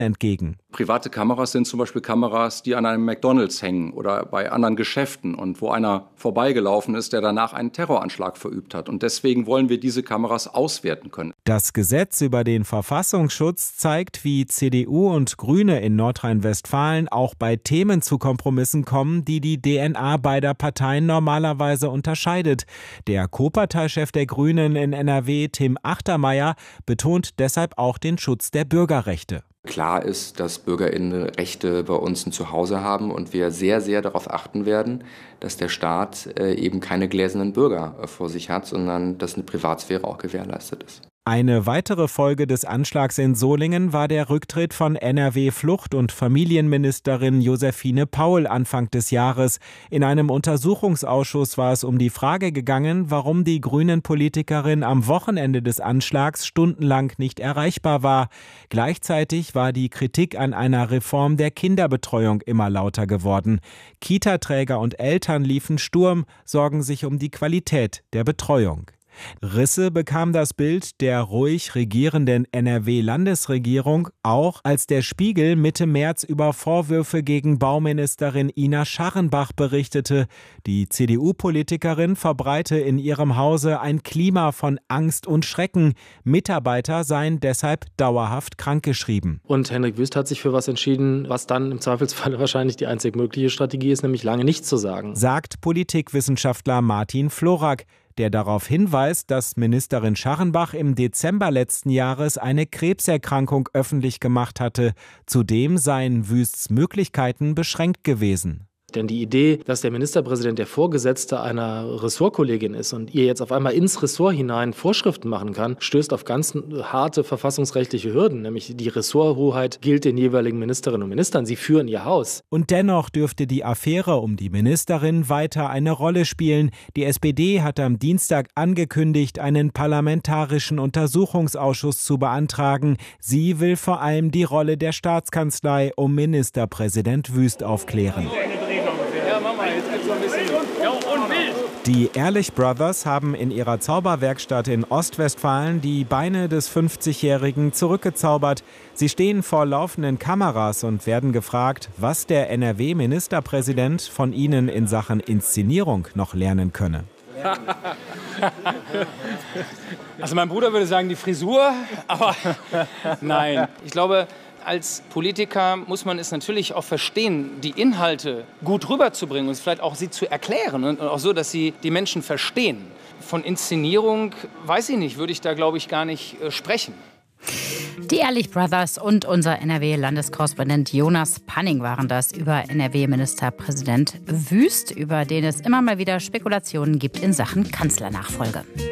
entgegen. Private Kameras sind zum Beispiel Kameras, die an einem McDonald's hängen oder bei anderen Geschäften und wo einer vorbeigelaufen ist, der danach einen Terroranschlag verübt hat. Und deswegen wollen wir diese Kameras auswerten können. Das Gesetz über den Verfassungsschutz zeigt, wie CDU und Grüne in Nordrhein-Westfalen auch bei Themen zu Kompromissen kommen, die die DNA beider Parteien normalerweise unterscheidet. Der Co-Parteichef der Grünen in NRW, Tim Achtermeier, betont deshalb auch den Schutz der Bürgerrechte. Klar ist, dass BürgerInnen Rechte bei uns ein Zuhause haben und wir sehr, sehr darauf achten werden, dass der Staat eben keine gläsernen Bürger vor sich hat, sondern dass eine Privatsphäre auch gewährleistet ist. Eine weitere Folge des Anschlags in Solingen war der Rücktritt von NRW-Flucht- und Familienministerin Josephine Paul Anfang des Jahres. In einem Untersuchungsausschuss war es um die Frage gegangen, warum die Grünen-Politikerin am Wochenende des Anschlags stundenlang nicht erreichbar war. Gleichzeitig war die Kritik an einer Reform der Kinderbetreuung immer lauter geworden. Kita-Träger und Eltern liefen Sturm, sorgen sich um die Qualität der Betreuung. Risse bekam das Bild der ruhig regierenden NRW-Landesregierung auch, als der Spiegel Mitte März über Vorwürfe gegen Bauministerin Ina Scharrenbach berichtete. Die CDU-Politikerin verbreite in ihrem Hause ein Klima von Angst und Schrecken. Mitarbeiter seien deshalb dauerhaft krankgeschrieben. Und Henrik Wüst hat sich für was entschieden, was dann im Zweifelsfall wahrscheinlich die einzig mögliche Strategie ist, nämlich lange nichts zu sagen. Sagt Politikwissenschaftler Martin Florak, der darauf hinweist, dass Ministerin Scharrenbach im Dezember letzten Jahres eine Krebserkrankung öffentlich gemacht hatte. Zudem seien Wüsts Möglichkeiten beschränkt gewesen. Denn die Idee, dass der Ministerpräsident der Vorgesetzte einer Ressortkollegin ist und ihr jetzt auf einmal ins Ressort hinein Vorschriften machen kann, stößt auf ganz harte verfassungsrechtliche Hürden. Nämlich die Ressorthoheit gilt den jeweiligen Ministerinnen und Ministern. Sie führen ihr Haus. Und dennoch dürfte die Affäre um die Ministerin weiter eine Rolle spielen. Die SPD hat am Dienstag angekündigt, einen parlamentarischen Untersuchungsausschuss zu beantragen. Sie will vor allem die Rolle der Staatskanzlei um Ministerpräsident Wüst aufklären. Die Ehrlich Brothers haben in ihrer Zauberwerkstatt in Ostwestfalen die Beine des 50-Jährigen zurückgezaubert. Sie stehen vor laufenden Kameras und werden gefragt, was der NRW-Ministerpräsident von ihnen in Sachen Inszenierung noch lernen könne. Also mein Bruder würde sagen, die Frisur, aber nein. Ich glaube, als Politiker muss man es natürlich auch verstehen, die Inhalte gut rüberzubringen und vielleicht auch sie zu erklären und auch so, dass sie die Menschen verstehen. Von Inszenierung, weiß ich nicht, würde ich da, glaube ich, gar nicht sprechen. Die Ehrlich Brothers und unser NRW-Landeskorrespondent Jonas Panning waren das über NRW-Ministerpräsident Wüst, über den es immer mal wieder Spekulationen gibt in Sachen Kanzlernachfolge.